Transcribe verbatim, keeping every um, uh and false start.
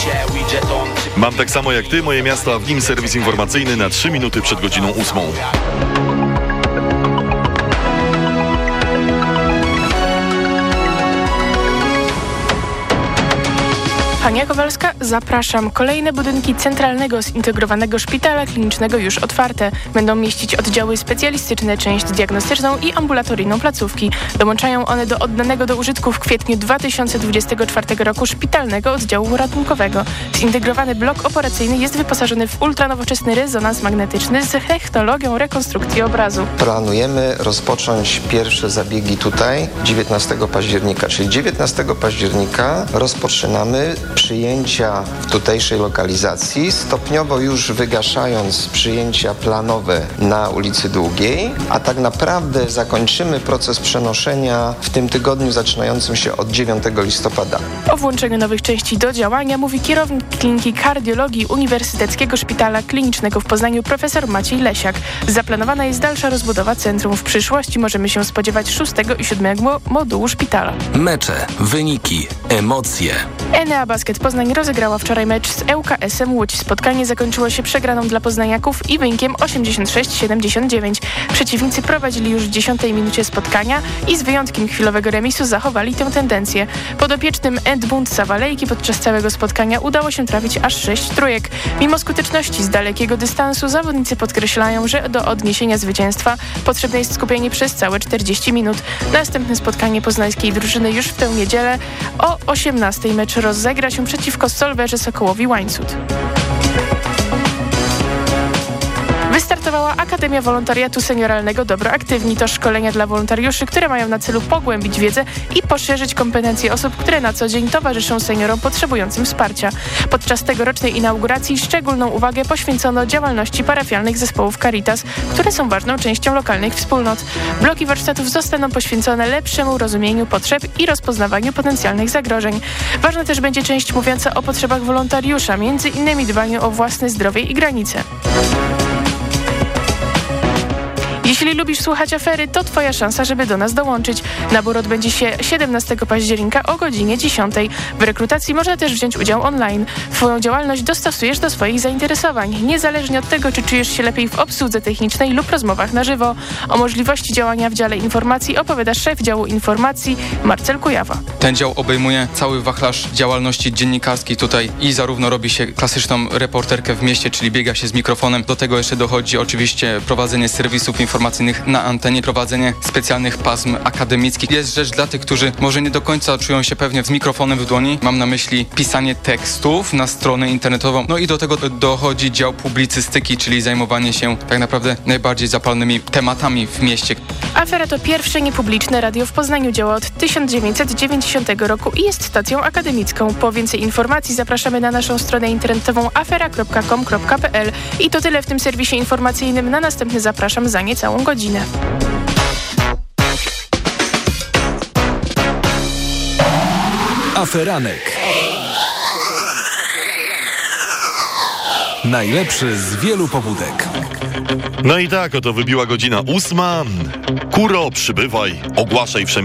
Mam tak samo jak ty, moje miasto, a w nim serwis informacyjny na trzy minuty przed godziną ósmą. Hania Kowalska, zapraszam. Kolejne budynki Centralnego Zintegrowanego Szpitala Klinicznego już otwarte. Będą mieścić oddziały specjalistyczne, część diagnostyczną i ambulatoryjną placówki. Dołączają one do oddanego do użytku w kwietniu dwa tysiące dwudziestego czwartego roku Szpitalnego Oddziału Ratunkowego. Zintegrowany blok operacyjny jest wyposażony w ultranowoczesny rezonans magnetyczny z technologią rekonstrukcji obrazu. Planujemy rozpocząć pierwsze zabiegi tutaj dziewiętnastego października, czyli dziewiętnastego października rozpoczynamy przyjęcia w tutejszej lokalizacji, stopniowo już wygaszając przyjęcia planowe na ulicy Długiej, a tak naprawdę zakończymy proces przenoszenia w tym tygodniu zaczynającym się od dziewiątego listopada. O włączeniu nowych części do działania mówi kierownik Kliniki Kardiologii Uniwersyteckiego Szpitala Klinicznego w Poznaniu profesor Maciej Lesiak. Zaplanowana jest dalsza rozbudowa centrum. W przyszłości możemy się spodziewać szóstego i siódmego modułu szpitala. Mecze, wyniki, emocje. Enea Basket Poznań rozegrała wczoraj mecz z E U K S-em Łódź. Spotkanie zakończyło się przegraną dla poznaniaków i wynikiem osiemdziesiąt sześć siedemdziesiąt dziewięć. Przeciwnicy prowadzili już w dziesiątej minucie spotkania i z wyjątkiem chwilowego remisu zachowali tę tendencję. Podopiecznym Edmund Sawalejki podczas całego spotkania udało się trafić aż sześć trójek. Mimo skuteczności z dalekiego dystansu zawodnicy podkreślają, że do odniesienia zwycięstwa potrzebne jest skupienie przez całe czterdzieści minut. Następne spotkanie poznańskiej drużyny już w tę niedzielę o osiemnastej. Mecz rozegra się przeciwko Solwerze Sokołowi Łańcut. Wystartowała Akademia Wolontariatu Senioralnego Dobro Aktywni. To szkolenia dla wolontariuszy, które mają na celu pogłębić wiedzę i poszerzyć kompetencje osób, które na co dzień towarzyszą seniorom potrzebującym wsparcia. Podczas tegorocznej inauguracji szczególną uwagę poświęcono działalności parafialnych zespołów Caritas, które są ważną częścią lokalnych wspólnot. Bloki warsztatów zostaną poświęcone lepszemu rozumieniu potrzeb i rozpoznawaniu potencjalnych zagrożeń. Ważna też będzie część mówiąca o potrzebach wolontariusza, między innymi dbaniu o własne zdrowie i granice. Jeśli lubisz słuchać Afery, to twoja szansa, żeby do nas dołączyć. Nabór odbędzie się siedemnastego października o godzinie dziesiątej. W rekrutacji można też wziąć udział online. Twoją działalność dostosujesz do swoich zainteresowań, niezależnie od tego, czy czujesz się lepiej w obsłudze technicznej lub rozmowach na żywo. O możliwości działania w dziale informacji opowiada szef działu informacji Marcel Kujawa. Ten dział obejmuje cały wachlarz działalności dziennikarskiej tutaj i zarówno robi się klasyczną reporterkę w mieście, czyli biega się z mikrofonem. Do tego jeszcze dochodzi oczywiście prowadzenie serwisów informacyjnych na antenie, prowadzenie specjalnych pasm akademickich. Jest rzecz dla tych, którzy może nie do końca czują się pewnie z mikrofonem w dłoni. Mam na myśli pisanie tekstów na stronę internetową. No i do tego dochodzi dział publicystyki, czyli zajmowanie się tak naprawdę najbardziej zapalnymi tematami w mieście. Afera to pierwsze niepubliczne radio w Poznaniu. Działa od tysiąc dziewięćset dziewięćdziesiątego roku i jest stacją akademicką. Po więcej informacji zapraszamy na naszą stronę internetową afera kropka com kropka pe el. I to tyle w tym serwisie informacyjnym. Na następny zapraszam za niecałą godzinę. Aferanek. Najlepszy z wielu pobudek. No i tak, oto wybiła godzina ósma. Kuro, przybywaj, ogłaszaj wszem